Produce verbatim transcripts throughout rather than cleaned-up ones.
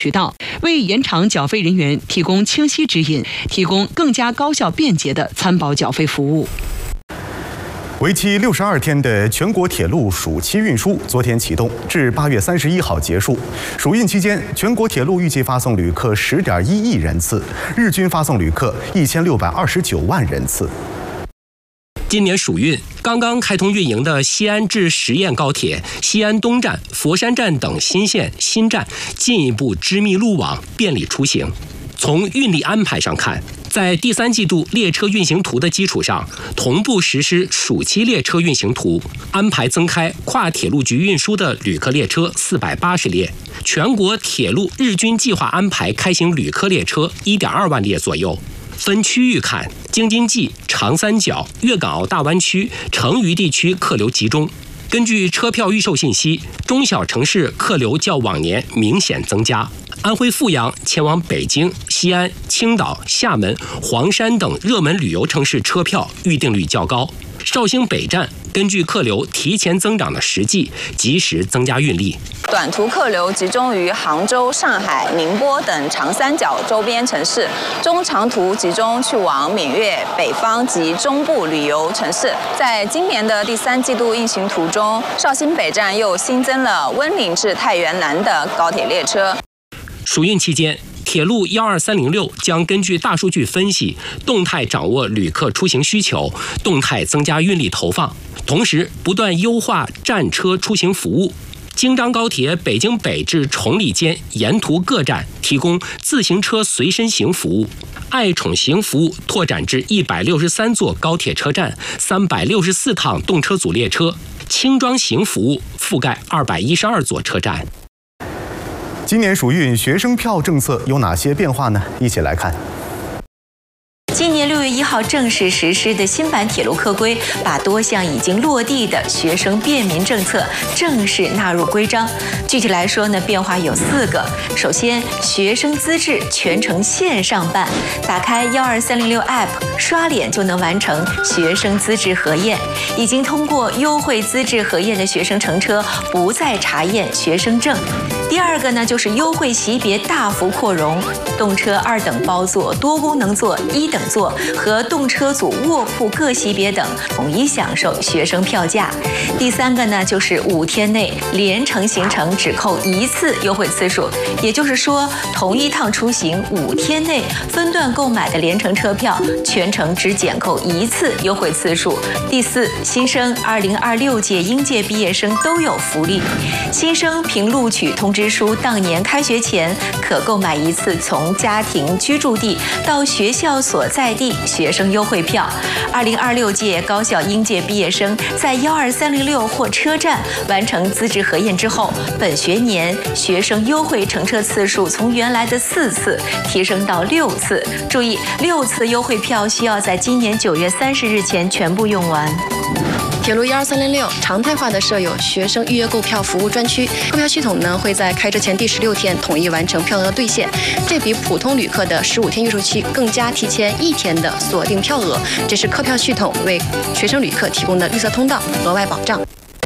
渠道，为延长缴费人员提供清晰指引，提供更加高效便捷的参保缴费服务。 为期六十二天的全国铁路暑期运输昨天启动，至八月三十一号结束。暑运期间，全国铁路预计发送旅客十点一亿人次，日均发送旅客一千六百二十九万人次。 今年暑运刚刚开通运营的西安至十堰高铁、西安东站、佛山站等新线新站进一步织密路网，便利出行。从运力安排上看，在第三季度列车运行图的基础上，同步实施暑期列车运行图，安排增开跨铁路局运输的旅客列车四百八十列，全国铁路日均计划安排开行旅客列车一点二万列左右。分区域看，京津冀、长三角、粤港澳大湾区、成渝地区客流集中。根据车票预售信息，中小城市客流较往年明显增加。安徽阜阳前往北京、西安、青岛、厦门、黄山等热门旅游城市车票预订率较高。绍兴北站根据客流提前增长的实际，及时增加运力。 短途客流集中于杭州、上海、宁波等长三角周边城市，中长途集中去往闽粤、北方及中部旅游城市。在今年的第三季度运行图中，绍兴北站又新增了温岭至太原南的高铁列车。 暑运期间，铁路一二三零六将根据大数据分析，动态掌握旅客出行需求，动态增加运力投放，同时不断优化站车出行服务。京张高铁北京北至崇礼间沿途各站提供自行车随身行服务，爱宠行服务拓展至一百六十三座高铁车站、三百六十四趟动车组列车，轻装行服务覆盖二百一十二座车站。 今年暑运学生票政策有哪些变化呢？一起来看。 今年六月一号正式实施的新版铁路客规，把多项已经落地的学生便民政策正式纳入规章。具体来说呢，变化有四个。首先，学生资质全程线上办，打开幺二三零六 App， 刷脸就能完成学生资质核验。已经通过优惠资质核验的学生乘车不再查验学生证。第二个呢，就是优惠级别大幅扩容，动车二等包座、多功能座、一等座和动车组卧铺各级别等统一享受学生票价。第三个呢，就是五天内连程行程只扣一次优惠次数，也就是说，同一趟出行五天内分段购买的连程车票，全程只减扣一次优惠次数。第四，新生二零二六届应届毕业生都有福利，新生凭录取通知书当年开学前可购买一次从家庭居住地到学校所在地学生优惠票。二零二六届高校应届毕业生在幺二三零六或车站完成资质核验之后，本学年学生优惠乘车次数从原来的四次提升到六次。注意，六次优惠票需要在今年九月三十日前全部用完。 铁路一二三零六常态化的设有学生预约购票服务专区，购票系统呢会在开车前第十六天统一完成票额兑现，这比普通旅客的十五天预售期更加提前一天的锁定票额，这是客票系统为学生旅客提供的绿色通道额外保障。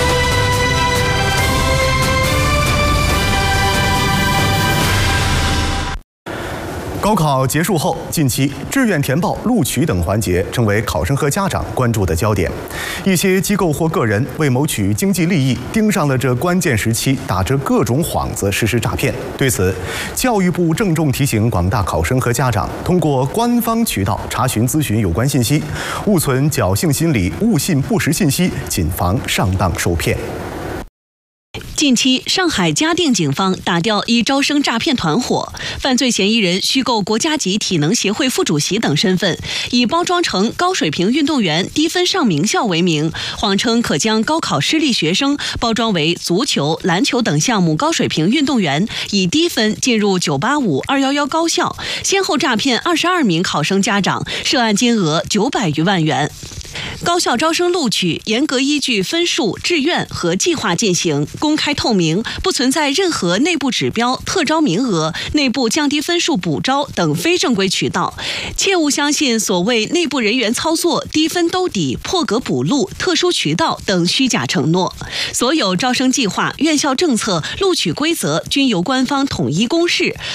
高考结束后，近期志愿填报、录取等环节成为考生和家长关注的焦点。一些机构或个人为谋取经济利益，盯上了这关键时期，打着各种幌子实施诈骗。对此，教育部郑重提醒广大考生和家长，通过官方渠道查询咨询有关信息，勿存侥幸心理，勿信不实信息，谨防上当受骗。 近期，上海嘉定警方打掉一招生诈骗团伙，犯罪嫌疑人虚构国家级体能协会副主席等身份，以包装成高水平运动员低分上名校为名，谎称可将高考失利学生包装为足球、篮球等项目高水平运动员，以低分进入九八五、二一一高校，先后诈骗二十二名考生家长，涉案金额九百余万元。 高校招生录取严格依据分数、志愿和计划进行，公开透明，不存在任何内部指标、特招名额、内部降低分数补招等非正规渠道。切勿相信所谓内部人员操作、低分兜底、破格补录、特殊渠道等虚假承诺。所有招生计划、院校政策、录取规则均由官方统一公示，